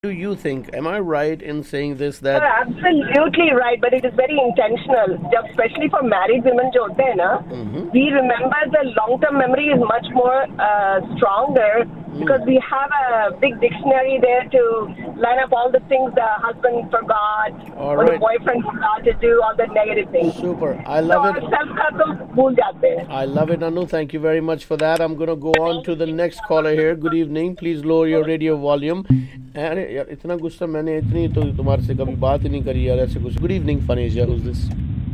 do you think? Am I right in saying this You're that? absolutely right, but it is very intentional. जब especially for married women जो होते हैं ना, we remember the long-term memory is much more stronger because we have a big dictionary there to line up all the things the husband forgot All or the right. boyfriend forgot to do, all the negative things. Super. I So love our it. self का तो भूल जाते हैं. I love it, Anu. Thank you very much for that. I'm going to go on to the next caller here. Good evening. Please lower your radio volume. अरे यार इतना गुस्सा मैंने इतनी तो तुम्हारे से कभी बात ही नहीं करी यार ऐसे कुछ. Good evening, Faneja. Who's this?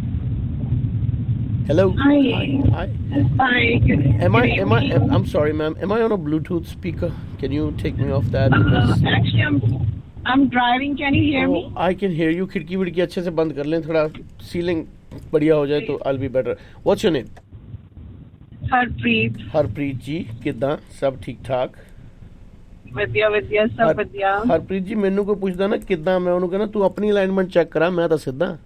Hello. Hi. Hi. Hi. I'm sorry, ma'am. Am I on a Bluetooth speaker? Can you take me off that? Because Actually, I'm driving. Can you hear me? I can hear you. खिड़की विड़की अच्छे से बंद कर लें. थोड़ा ceiling बढ़िया हो जाए तो I'll be better. What's your name? Harpreet. Harpreet जी किਦਾਂ ਸਭ ਠੀਕ ਠਾਕ? ਵਧੀਆ ਸਭ ਵਧੀਆ. ਹਰਪ੍ਰੀਤ ਜੀ ਮੈਨੂੰ ਕੋਈ ਪੁੱਛਦਾ ਨਾ ਕਿਦਾਂ ਮੈਂ ਉਹਨੂੰ ਕਹਿੰਦਾ ਤੂੰ ਆਪਣੀ ਅਲਾਈਨਮੈਂਟ ਚੈੱਕ ਕਰਾ ਮੈਂ ਤਾਂ ਸਿੱਧਾ.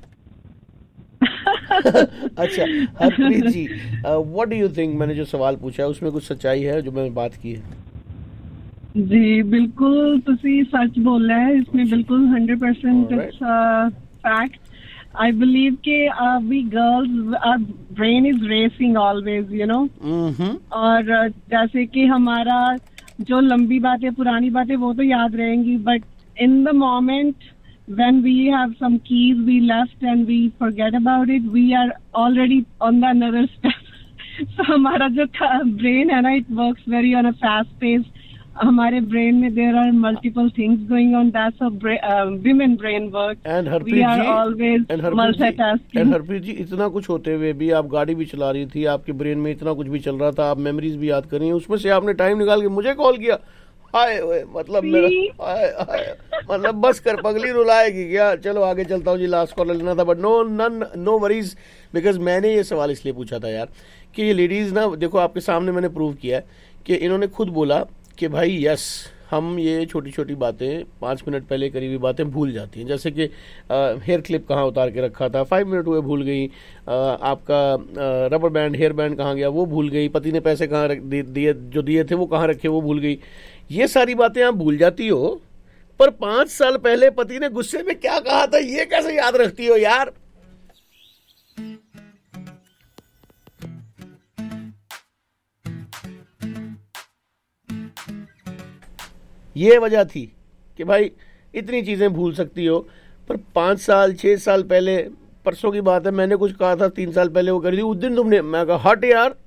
अच्छा हरप्रीत जी व्हाट डू यू थिंक मैंने जो सवाल पूछा है उसमें कुछ सच्चाई है जो मैंने बात की है? जी बिल्कुल ਤੁਸੀਂ सच बोला है इसमें बिल्कुल 100% Alright. it's fact. I believe कि we girls our brain is racing always, you know. और जैसे कि हमारा जो लंबी बातें पुरानी बातें वो तो याद रहेंगी but in the moment when we have some keys we left and we forget about it, we are already on the another step. So हमारा जो brain है ना it works very on a fast pace. हमारे brain में there are multiple things going on. That's how women brain work. And Harpreet we are ji always multitasking. and Harpreet जी इतना कुछ होते हुए भी आप गाड़ी भी चला रही थी आपके ब्रेन में इतना कुछ भी चल रहा था आप मेमोरीज भी याद कर रही हैं उसमें से आपने टाइम निकाल के मुझे कॉल किया. हाय मतलब मेरा हाय मतलब बस कर पगली रुलाएगी क्या. चलो आगे चलता हूँ जी लास्ट कॉल लेना था बट नो वरीज बिकॉज मैंने ये सवाल इसलिए पूछा था यार कि ये लेडीज ना देखो आपके सामने मैंने प्रूव किया है कि इन्होंने खुद बोला कि भाई यस हम ये छोटी छोटी बातें 5 मिनट पहले करी हुई बातें भूल जाती हैं. जैसे कि हेयर क्लिप कहाँ उतार के रखा था 5 मिनट हुए भूल गई. आपका रबर बैंड हेयर बैंड कहाँ गया वो भूल गई. पति ने पैसे कहाँ दिए जो दिए थे वो कहाँ रखे वो भूल गई. ये सारी बातें आप भूल जाती हो पर 5 साल पहले पति ने गुस्से में क्या कहा था ये कैसे याद रखती हो यार. ये वजह थी कि भाई इतनी चीजें भूल सकती हो पर 5 साल 6 साल पहले परसों की बात है मैंने कुछ कहा था 3 साल पहले वो कर दी उस दिन तुमने. मैं कहा हट यार